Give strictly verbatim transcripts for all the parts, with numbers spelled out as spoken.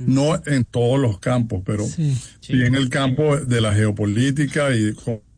no en todos los campos, pero sí, sí. sí en el campo de la geopolítica y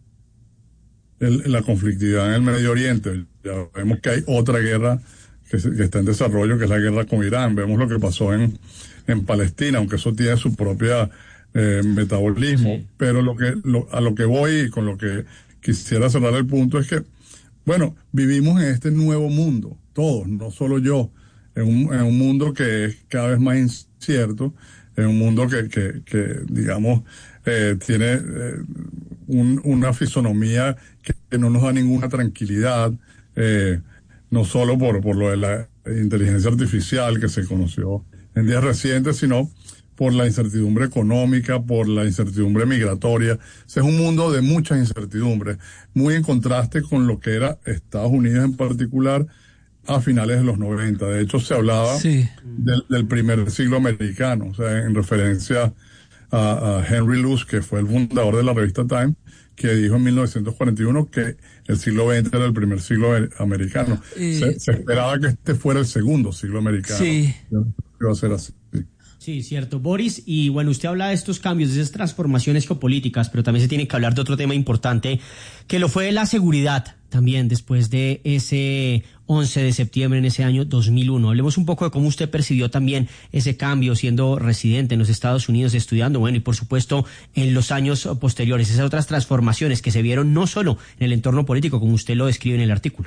el, la conflictividad en el Medio Oriente. Ya vemos que hay otra guerra que, se, que está en desarrollo, que es la guerra con Irán. Vemos lo que pasó en, en Palestina, aunque eso tiene su propia eh, metabolismo. Sí. Pero lo que lo, a lo que voy y con lo que quisiera cerrar el punto es que, bueno, vivimos en este nuevo mundo, todos, no solo yo, en un, en un mundo que es cada vez más incierto, en un mundo que, que, que digamos, eh, tiene eh, un, una fisonomía que, que no nos da ninguna tranquilidad, eh, no solo por, por lo de la inteligencia artificial que se conoció en días recientes, sino por la incertidumbre económica, por la incertidumbre migratoria. Ese es un mundo de muchas incertidumbres, muy en contraste con lo que era Estados Unidos en particular a finales de los noventa. De hecho, se hablaba sí. del, del primer siglo americano, o sea, en referencia a, a Henry Luce, que fue el fundador de la revista Time, que dijo en mil novecientos cuarenta y uno que el siglo veinte era el primer siglo americano. Eh, se, se esperaba que este fuera el segundo siglo americano. Sí. Iba a ser así. Sí, cierto, Boris, y bueno, usted habla de estos cambios, de esas transformaciones geopolíticas, pero también se tiene que hablar de otro tema importante, que lo fue la seguridad también después de ese once de septiembre en ese año dos mil uno. Hablemos un poco de cómo usted percibió también ese cambio siendo residente en los Estados Unidos, estudiando, bueno, y por supuesto en los años posteriores, esas otras transformaciones que se vieron no solo en el entorno político, como usted lo describe en el artículo.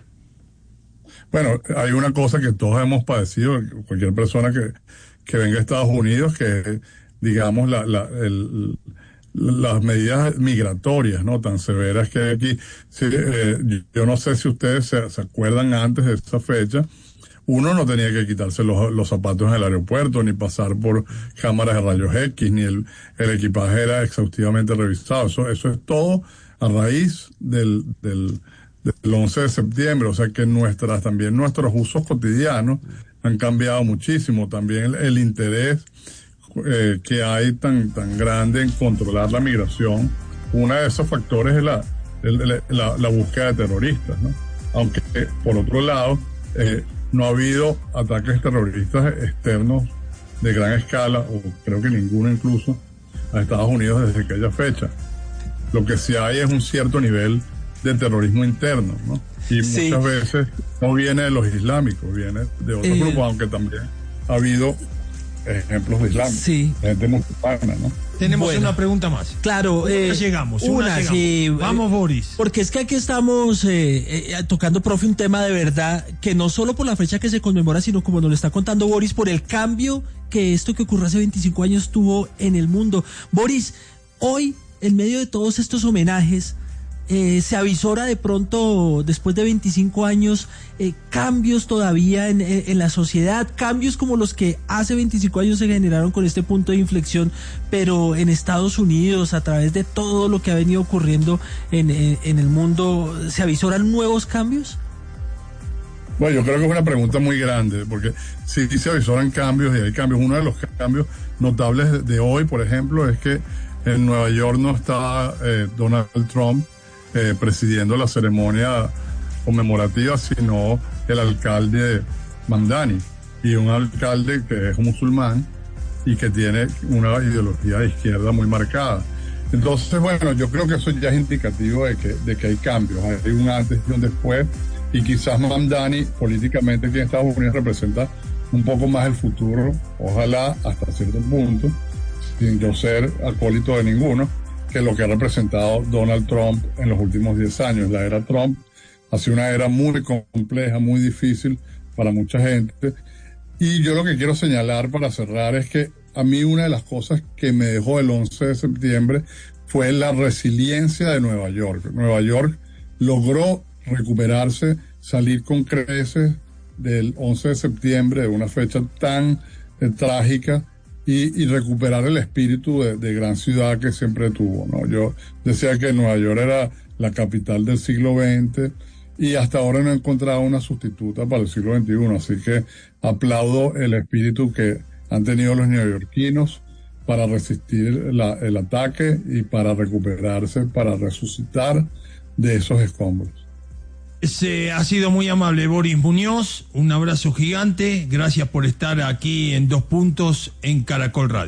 Bueno, hay una cosa que todos hemos padecido, cualquier persona que que venga a Estados Unidos, que digamos la, la, el, las medidas migratorias, ¿no? Tan severas que hay aquí. Sí, eh, yo no sé si ustedes se, se acuerdan antes de esa fecha, uno no tenía que quitarse los, los zapatos en el aeropuerto, ni pasar por cámaras de rayos X, ni el, el equipaje era exhaustivamente revisado. Eso, eso es todo a raíz del, del, del once de septiembre, o sea que nuestras, también nuestros usos cotidianos han cambiado muchísimo. También el, el interés eh, que hay tan tan grande en controlar la migración. Uno de esos factores es la, el, la, la búsqueda de terroristas, ¿no? Aunque, eh, por otro lado, eh, no ha habido ataques terroristas externos de gran escala, o creo que ninguno incluso, a Estados Unidos desde aquella fecha. Lo que sí hay es un cierto nivel de terrorismo interno, ¿no? Y sí. muchas veces no viene de los islámicos, viene de otros eh, grupos, aunque también ha habido ejemplos de islam, sí. gente musulmana, ¿no? Tenemos bueno, una pregunta más. Claro, eh, llegamos. Una, una llegamos. Sí, Vamos, eh, Boris. Porque es que aquí estamos eh, eh, tocando, profe, un tema de verdad que no solo por la fecha que se conmemora, sino como nos lo está contando Boris, por el cambio que esto que ocurrió hace veinticinco años tuvo en el mundo. Boris, hoy, en medio de todos estos homenajes, Eh, se avisora de pronto, después de veinticinco años, eh, cambios todavía en, en, en la sociedad, cambios como los que hace veinticinco años se generaron con este punto de inflexión, pero en Estados Unidos, a través de todo lo que ha venido ocurriendo en, en, en el mundo, ¿se avisoran nuevos cambios? Bueno, yo creo que es una pregunta muy grande, porque sí se avisoran cambios y hay cambios. Uno de los cambios notables de, de hoy, por ejemplo, es que en Nueva York no está eh, Donald Trump Eh, presidiendo la ceremonia conmemorativa, sino el alcalde Mamdani, y un alcalde que es musulmán y que tiene una ideología de izquierda muy marcada. Entonces, bueno, yo creo que eso ya es indicativo de que, de que hay cambios, hay un antes y un después, y quizás Mamdani políticamente aquí en Estados Unidos representa un poco más el futuro, ojalá hasta cierto punto, sin yo ser acólito de ninguno, que lo que ha representado Donald Trump en los últimos diez años. La era Trump ha sido una era muy compleja, muy difícil para mucha gente. Y yo lo que quiero señalar para cerrar es que a mí una de las cosas que me dejó el once de septiembre fue la resiliencia de Nueva York. Nueva York logró recuperarse, salir con creces del once de septiembre, de una fecha tan eh, trágica, Y, y recuperar el espíritu de, de gran ciudad que siempre tuvo, ¿no? Yo decía que Nueva York era la capital del siglo veinte y hasta ahora no he encontrado una sustituta para el siglo veintiuno, así que aplaudo el espíritu que han tenido los neoyorquinos para resistir la, el ataque y para recuperarse, para resucitar de esos escombros. Se ha sido muy amable, Boris Muñoz, un abrazo gigante, gracias por estar aquí en Dos Puntos en Caracol Radio.